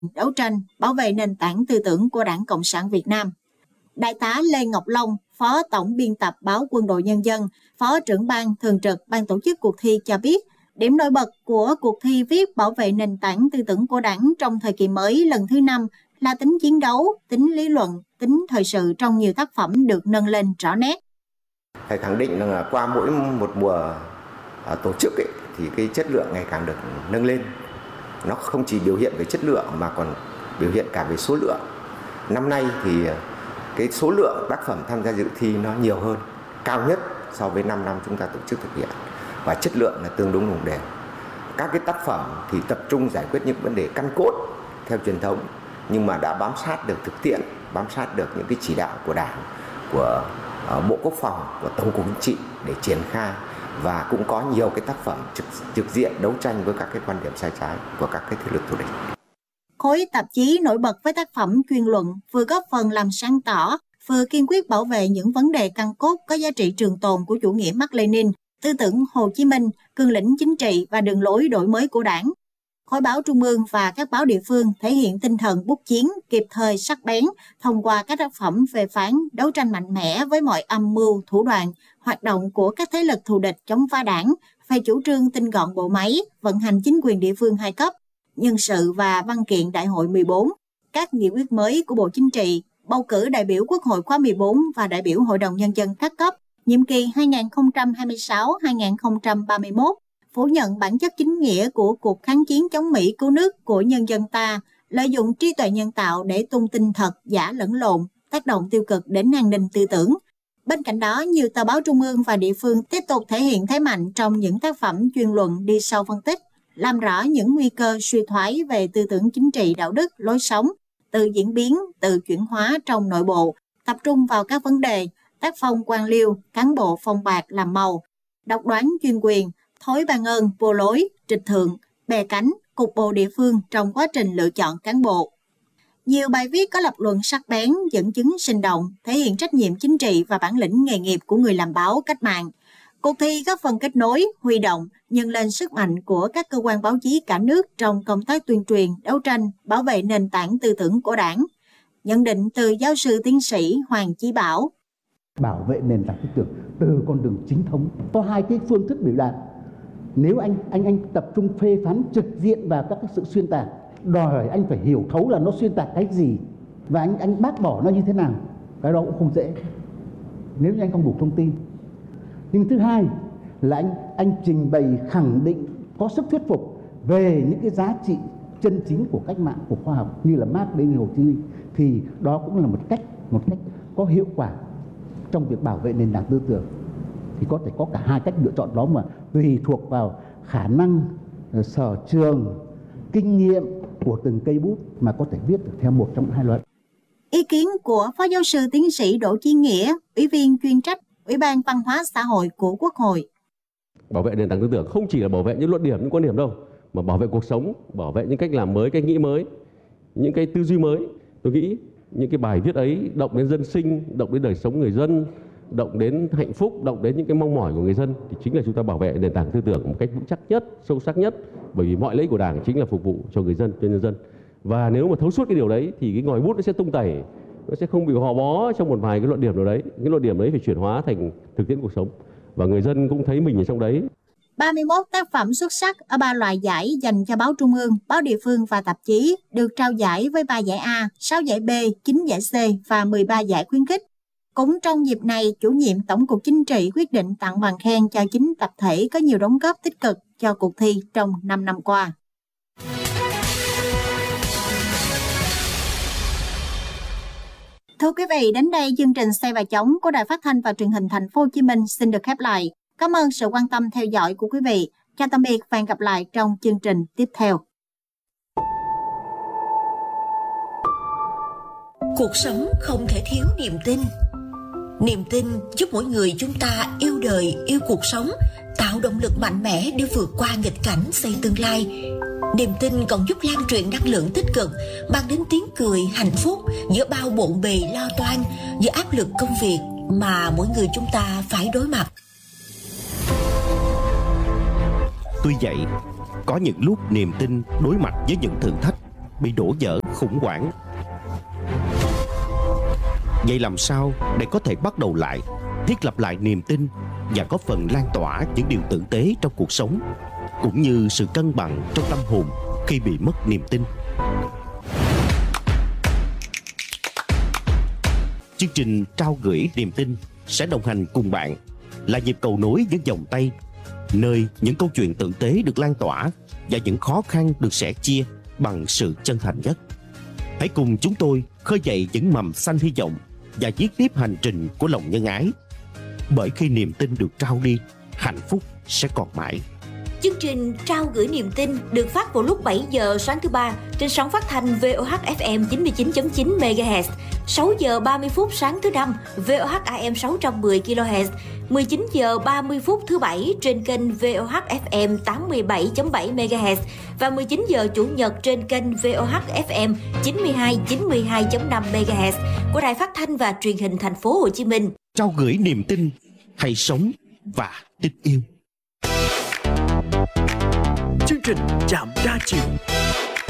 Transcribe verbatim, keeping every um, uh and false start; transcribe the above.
đấu tranh, bảo vệ nền tảng tư tưởng của Đảng Cộng sản Việt Nam. Đại tá Lê Ngọc Long, Phó Tổng biên tập báo Quân đội Nhân dân, Phó trưởng ban thường trực ban tổ chức cuộc thi cho biết, điểm nổi bật của cuộc thi viết bảo vệ nền tảng tư tưởng của Đảng trong thời kỳ mới lần thứ năm là tính chiến đấu, tính lý luận, tính thời sự trong nhiều tác phẩm được nâng lên rõ nét. Phải khẳng định là qua mỗi một mùa tổ chức ấy, thì cái chất lượng ngày càng được nâng lên. Nó không chỉ biểu hiện về chất lượng mà còn biểu hiện cả về số lượng. Năm nay thì cái số lượng tác phẩm tham gia dự thi nó nhiều hơn, cao nhất so với năm năm chúng ta tổ chức thực hiện, và chất lượng là tương đối đồng đều. Các cái tác phẩm thì tập trung giải quyết những vấn đề căn cốt theo truyền thống, nhưng mà đã bám sát được thực tiễn, bám sát được những cái chỉ đạo của Đảng, của uh, Bộ Quốc phòng, của Tổng cục Chính trị để triển khai, và cũng có nhiều cái tác phẩm trực, trực diện đấu tranh với các cái quan điểm sai trái của các cái thế lực thù địch. Khối tạp chí nổi bật với tác phẩm chuyên luận vừa góp phần làm sáng tỏ, vừa kiên quyết bảo vệ những vấn đề căn cốt có giá trị trường tồn của chủ nghĩa Mác Lênin, tư tưởng Hồ Chí Minh, cương lĩnh chính trị và đường lối đổi mới của Đảng. Khối báo trung ương và các báo địa phương thể hiện tinh thần bút chiến, kịp thời, sắc bén thông qua các tác phẩm phê phán, đấu tranh mạnh mẽ với mọi âm mưu, thủ đoạn, hoạt động của các thế lực thù địch chống phá Đảng, về chủ trương tinh gọn bộ máy, vận hành chính quyền địa phương hai cấp, nhân sự và văn kiện Đại hội mười bốn, các nghị quyết mới của Bộ Chính trị, bầu cử đại biểu Quốc hội khóa mười bốn và đại biểu Hội đồng Nhân dân các cấp, nhiệm kỳ hai nghìn không trăm hai mươi sáu đến hai nghìn không trăm ba mươi mốt, phủ nhận bản chất chính nghĩa của cuộc kháng chiến chống Mỹ cứu nước của nhân dân ta, lợi dụng trí tuệ nhân tạo để tung tin thật, giả lẫn lộn, tác động tiêu cực đến an ninh tư tưởng. Bên cạnh đó, nhiều tờ báo trung ương và địa phương tiếp tục thể hiện thế mạnh trong những tác phẩm chuyên luận đi sâu phân tích, làm rõ những nguy cơ suy thoái về tư tưởng chính trị, đạo đức, lối sống, tự diễn biến, tự chuyển hóa trong nội bộ, tập trung vào các vấn đề tác phong quan liêu, cán bộ phong bạc làm màu, độc đoán chuyên quyền, thói ban ơn vô lối, trịch thượng, bè cánh, cục bộ địa phương trong quá trình lựa chọn cán bộ. Nhiều bài viết có lập luận sắc bén, dẫn chứng sinh động, thể hiện trách nhiệm chính trị và bản lĩnh nghề nghiệp của người làm báo cách mạng. Cuộc thi góp phần kết nối, huy động, nhân lên sức mạnh của các cơ quan báo chí cả nước trong công tác tuyên truyền, đấu tranh, bảo vệ nền tảng tư tưởng của Đảng. Nhận định từ giáo sư tiến sĩ Hoàng Chí Bảo. Bảo vệ nền tảng tư tưởng từ con đường chính thống. Có hai cái phương thức biểu đạt. Nếu anh anh anh tập trung phê phán trực diện vào các cái sự xuyên tạc, đòi hỏi anh phải hiểu thấu là nó xuyên tạc cái gì và anh anh bác bỏ nó như thế nào. Cái đó cũng không dễ nếu như anh không đủ thông tin. Nhưng thứ hai là anh anh trình bày khẳng định có sức thuyết phục về những cái giá trị chân chính của cách mạng, của khoa học như là Mác Lênin, Hồ Chí Minh, thì đó cũng là một cách một cách có hiệu quả trong việc bảo vệ nền tảng tư tưởng. Thì có thể có cả hai cách lựa chọn đó, mà tùy thuộc vào khả năng, sở trường, kinh nghiệm của từng cây bút mà có thể viết được theo một trong hai loại. Ý kiến của Phó Giáo sư Tiến sĩ Đỗ Chí Nghĩa, Ủy viên chuyên trách Ủy ban Văn hóa Xã hội của Quốc hội. Bảo vệ nền tảng tư tưởng không chỉ là bảo vệ những luận điểm, những quan điểm đâu, mà bảo vệ cuộc sống, bảo vệ những cách làm mới, cách nghĩ mới, những cái tư duy mới. Tôi nghĩ những cái bài viết ấy động đến dân sinh, động đến đời sống người dân, động đến hạnh phúc, động đến những cái mong mỏi của người dân, thì chính là chúng ta bảo vệ nền tảng tư tưởng một cách vững chắc nhất, sâu sắc nhất. Bởi vì mọi lợi ích của Đảng chính là phục vụ cho người dân, cho nhân dân. Và nếu mà thấu suốt cái điều đấy thì cái ngòi bút nó sẽ tung tẩy, nó sẽ không bị gò bó trong một vài cái luận điểm nào đấy. Cái luận điểm đấy phải chuyển hóa thành thực tiễn cuộc sống và người dân cũng thấy mình ở trong đấy. ba mươi mốt tác phẩm xuất sắc ở ba loại giải dành cho báo trung ương, báo địa phương và tạp chí được trao giải với ba giải A, sáu giải B, chín giải C và mười ba giải khuyến khích. Cũng trong dịp này, chủ nhiệm Tổng cục Chính trị quyết định tặng bằng khen cho chín tập thể có nhiều đóng góp tích cực cho cuộc thi trong năm năm qua. Thưa quý vị, đến đây chương trình Xoay và Chống của Đài Phát thanh và Truyền hình Thành phố Hồ Chí Minh xin được khép lại. Cảm ơn sự quan tâm theo dõi của quý vị. Chào tạm biệt và hẹn gặp lại trong chương trình tiếp theo. Cuộc sống không thể thiếu niềm tin. Niềm tin giúp mỗi người chúng ta yêu đời, yêu cuộc sống, tạo động lực mạnh mẽ để vượt qua nghịch cảnh xây tương lai. Niềm tin còn giúp lan truyền năng lượng tích cực, mang đến tiếng cười, hạnh phúc giữa bao bộn bề lo toan, giữa áp lực công việc mà mỗi người chúng ta phải đối mặt. Tuy vậy, có những lúc niềm tin đối mặt với những thử thách bị đổ vỡ khủng hoảng. Vậy làm sao để có thể bắt đầu lại, thiết lập lại niềm tin và có phần lan tỏa những điều tử tế trong cuộc sống, cũng như sự cân bằng trong tâm hồn khi bị mất niềm tin? Chương trình trao gửi niềm tin sẽ đồng hành cùng bạn, là nhịp cầu nối những vòng tay, nơi những câu chuyện tử tế được lan tỏa và những khó khăn được sẻ chia bằng sự chân thành nhất. Hãy cùng chúng tôi khơi dậy những mầm xanh hy vọng và viết tiếp hành trình của lòng nhân ái. Bởi khi niềm tin được trao đi, hạnh phúc sẽ còn mãi. Chương trình trao gửi niềm tin được phát vào lúc bảy giờ sáng thứ ba trên sóng phát thanh vê o hát ép em chín mươi chín chấm chín mê ga héc, sáu giờ ba mươi phút sáng thứ năm vê o hát a em sáu trăm mười ki lô héc, mười chín giờ ba mươi phút thứ bảy trên kênh vê o hát ép em tám mươi bảy chấm bảy mê ga héc và mười chín giờ chủ nhật trên kênh vê o hát ép em chín mươi hai chín mươi hai chấm năm mê ga héc của Đài Phát thanh và Truyền hình Thành phố Hồ Chí Minh. Trao gửi niềm tin, hãy sống và tin yêu. Chương trình Chạm đa chiều